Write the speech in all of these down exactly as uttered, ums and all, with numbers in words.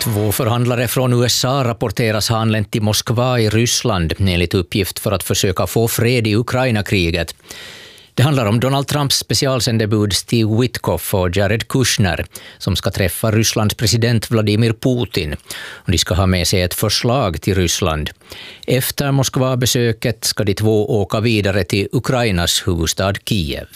Två förhandlare från U S A rapporteras ha anlänt till Moskva i Ryssland enligt uppgift för att försöka få fred i Ukraina-kriget. Det handlar om Donald Trumps specialsändebud Steve Witkoff och Jared Kushner som ska träffa Rysslands president Vladimir Putin. Och de ska ha med sig ett förslag till Ryssland. Efter Moskva-besöket ska de två åka vidare till Ukrainas huvudstad Kiev.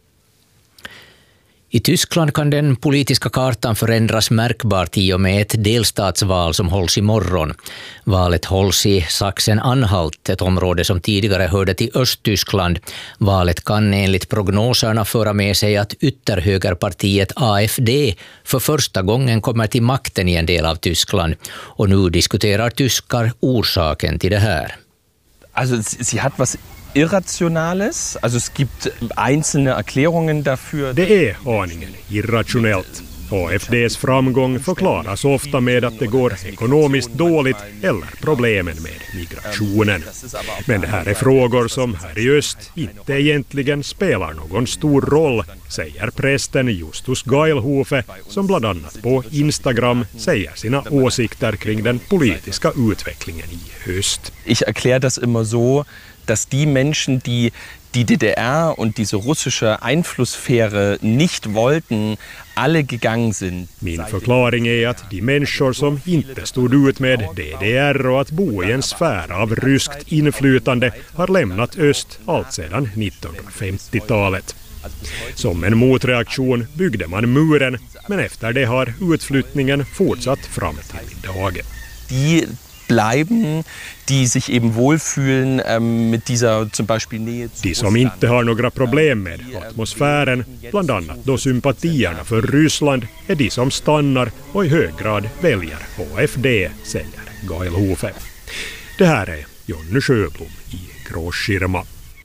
I Tyskland kan den politiska kartan förändras märkbart i och med ett delstatsval som hålls imorgon. Valet hålls i Sachsen-Anhalt, ett område som tidigare hörde till Östtyskland. Valet kan enligt prognoserna föra med sig att ytterhögerpartiet A F D för första gången kommer till makten i en del av Tyskland. Och nu diskuterar tyskar orsaken till det här. Alltså, sie hat was Irrationales, alltså es gibt einzelne Erklärungen dafür. Det är aningen irrationellt. A F D:s framgång förklaras ofta med att det går ekonomiskt dåligt eller problemen med migrationen. Men det här är frågor som här i öst inte egentligen spelar någon stor roll, säger prästen Justus Geilhofe, som bland annat på Instagram säger sina åsikter kring den politiska utvecklingen i höst. Ich erkläre das immer so, dass die Menschen, die die D D R und diese russische Einflusssphäre nicht wollten, alle gegangen sind. Min förklaring är att de människor som inte stod ut med D D R och att bo i en sfär av ryskt inflytande har lämnat öst allt sedan nittonhundrafemtiotalet. Som en motreaktion byggde man muren, men efter det har utflyttningen fortsatt fram till idag. Die bleiben, die sich eben wohlfühlen ähm, mit dieser zum Beispiel Nähe zu De som inte har några problem med atmosfären, bland annat då sympatierna för Ryssland, är de som stannar och i hög grad väljer A F D, säger Geilhofe. Det här är Jonny Sjöblom i Gråskirma.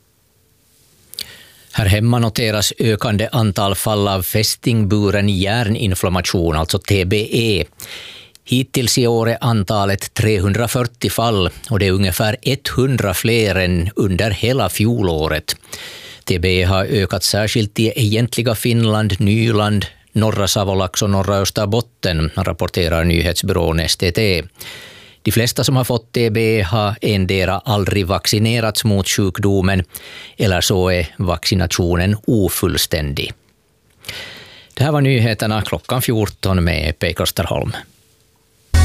Här hemma noteras ökande antal fall av fästingburen hjärninflammation, alltså T B E. Hittills i år är antalet trehundrafyrtio fall och det är ungefär hundra fler än under hela fjolåret. T B E har ökat särskilt i egentliga Finland, Nyland, norra Savolax och norra Österbotten, rapporterar nyhetsbyrån S T T. De flesta som har fått T B E har endera aldrig vaccinerats mot sjukdomen eller så är vaccinationen ofullständig. Det här var nyheterna klockan fjorton med Pekka Österholm.